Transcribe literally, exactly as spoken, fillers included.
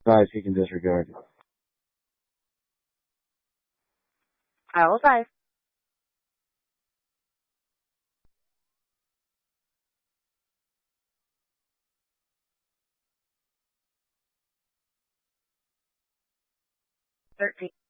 Five, he can disregard. I roll five. Thirteen.